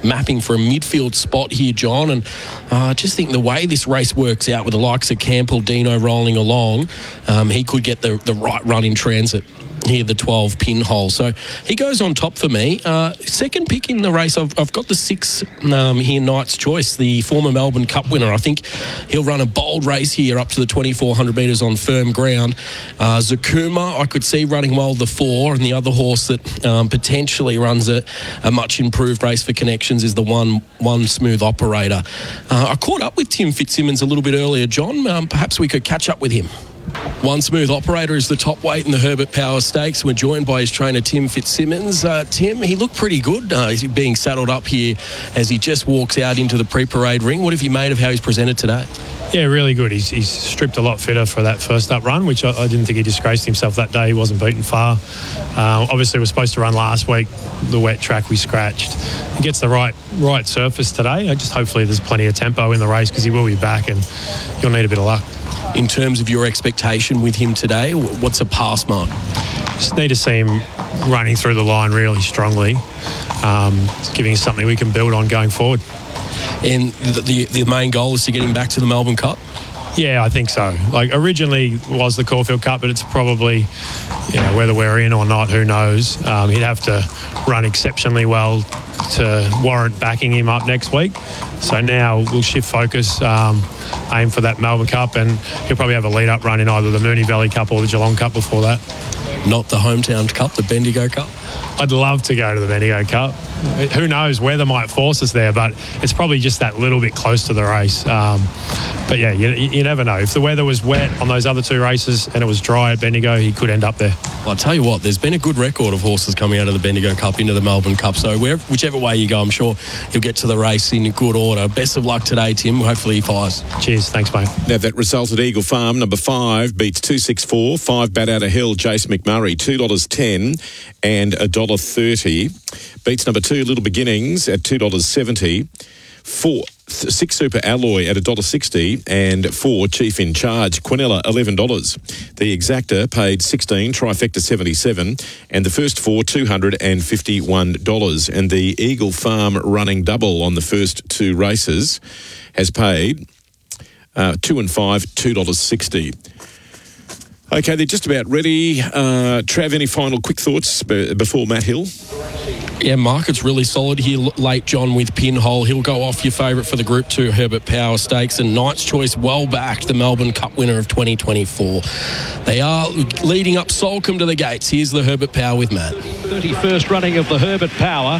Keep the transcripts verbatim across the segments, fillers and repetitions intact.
mapping for a midfield spot here, John. And uh, I just think the way this race works out with the likes of Campbell, Dino rolling along, um, he could get the, the right run in transit here, the twelve Pinhole. So he goes on top for me. Uh, second pick in the race, I've, I've got the six um, here, Knight's Choice, the former Melbourne Cup winner. I think he'll run a bold race here up to the twenty-four hundred metres on firm ground. Uh, Zakuma, I could see running well the four, and the other horse that um, potentially runs a, a much improved race for Connections is the one, one Smooth Operator. Uh, I caught up with Tim Fitzsimmons a little bit earlier, John. Um, perhaps we could catch up with him. One Smooth Operator is the top weight in the Herbert Power Stakes. We're joined by his trainer, Tim Fitzsimmons. Uh, Tim, he looked pretty good. Uh, he's being saddled up here as he just walks out into the pre-parade ring. What have you made of how he's presented today? Yeah, really good. He's, he's stripped a lot fitter for that first up run, which I, I didn't think he disgraced himself that day. He wasn't beaten far. Uh, obviously, we're supposed to run last week. The wet track we scratched. He gets the right right surface today. I just hopefully there's plenty of tempo in the race because he will be back and you'll need a bit of luck. In terms of your expectation with him today, what's a pass mark? Just need to see him running through the line really strongly, um, giving us something we can build on going forward. And the, the the main goal is to get him back to the Melbourne Cup? Yeah, I think so. Like originally was the Caulfield Cup, but it's probably, you know, whether we're in or not, who knows. Um, he'd have to run exceptionally well to warrant backing him up next week. So now we'll shift focus, um, aim for that Melbourne Cup, and he'll probably have a lead-up run in either the Moonee Valley Cup or the Geelong Cup before that. Not the hometown cup, the Bendigo Cup? I'd love to go to the Bendigo Cup. Who knows, weather might force us there, but it's probably just that little bit close to the race. Um, but yeah, you, you never know. If the weather was wet on those other two races and it was dry at Bendigo, he could end up there. Well, I'll tell you what, there's been a good record of horses coming out of the Bendigo Cup into the Melbourne Cup, so wherever, whichever way you go, I'm sure he'll get to the race in good order. Best of luck today, Tim. Hopefully he fires. Cheers. Thanks, mate. Now, that result at Eagle Farm, number five, beats two six four, five Bat Out of Hell, Jace McMurray, two dollars ten and one dollar thirty. Beats number two, Little Beginnings, at two dollars seventy. Four, th- six Super Alloy at one dollar sixty, and four Chief in Charge, Quinella, eleven dollars. The Exacta paid sixteen dollars, Trifecta seventy-seven, and the first four, two hundred fifty-one dollars. And the Eagle Farm running double on the first two races has paid uh, two and five, two dollars sixty. Okay, they're just about ready. Uh, Trav, any final quick thoughts b- before Matt Hill? Yeah, market's really solid here late, John, with Pinhole. He'll go off your favourite for the Group two Herbert Power Stakes, and Knight's Choice well backed, the Melbourne Cup winner of twenty twenty-four. They are leading up Soulcombe to the gates. Here's the Herbert Power with Matt. thirty-first running of the Herbert Power.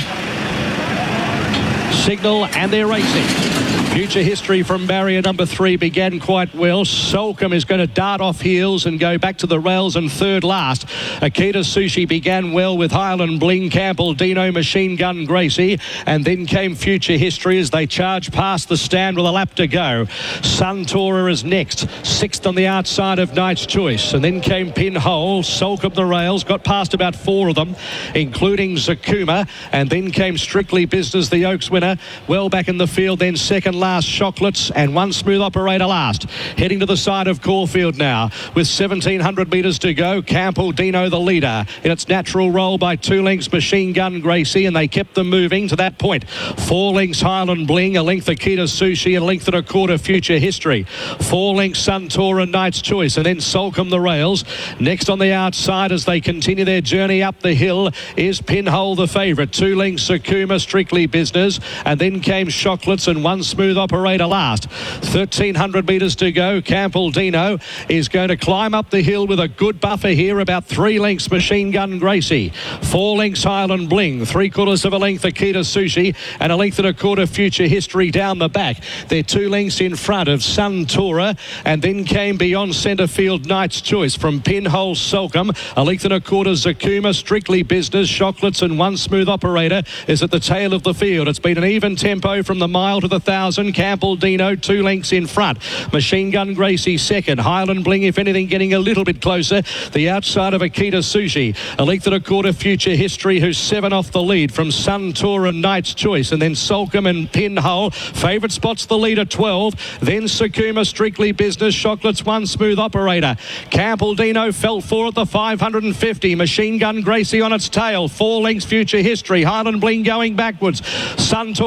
Signal, and they're racing. Future History from barrier number three began quite well. Soulcombe is going to dart off heels and go back to the rails, and third last. Akita Sushi began well with Highland Bling, Campbell, Dino, Machine Gun Gracie, and then came Future History as they charge past the stand with a lap to go. Suntora is next, sixth on the outside of Knight's Choice, and then came Pinhole. Soulcombe the rails, got past about four of them, including Zakuma, and then came Strictly Business, the Oaks winner, well back in the field. Then second last Chocolates, and One Smooth Operator last. Heading to the side of Caulfield now with seventeen hundred metres to go. Campbell Dino the leader in its natural roll by two lengths Machine Gun Gracie, and they kept them moving to that point. Four lengths Highland Bling, a length Akita Sushi, and a length and a quarter Future History. Four lengths Suntora, Knight's Choice, and then Soulcombe the rails. Next on the outside as they continue their journey up the hill is Pinhole the favourite. Two lengths Sakuma, Strictly Business, and then came Chocolates and One Smooth Operator last. thirteen hundred metres to go. Campbell Dino is going to climb up the hill with a good buffer here, about three lengths Machine Gun Gracie, four lengths Highland Bling, three quarters of a length Akita Sushi, and a length and a quarter Future History down the back. They're two lengths in front of Suntora, and then came beyond centre field Knight's Choice from Pinhole, Soulcombe, a length and a quarter Zakuma, Strictly Business, Chocolates, and One Smooth Operator is at the tail of the field. It's been an even tempo from the mile to the thousand. Campbell Dino two lengths in front. Machine Gun Gracie second. Highland Bling, if anything, getting a little bit closer. The outside of Akita Sushi. A length and a quarter Future History, who's seven off the lead from Suntora and Knight's Choice. And then Soulcombe and Pinhole. Favourite spots the leader twelve. Then Sakuma, Strictly Business, Chocolates, One Smooth Operator. Campbell Dino fell four at the five hundred fifty. Machine Gun Gracie on its tail. Four lengths Future History. Highland Bling going backwards. Suntora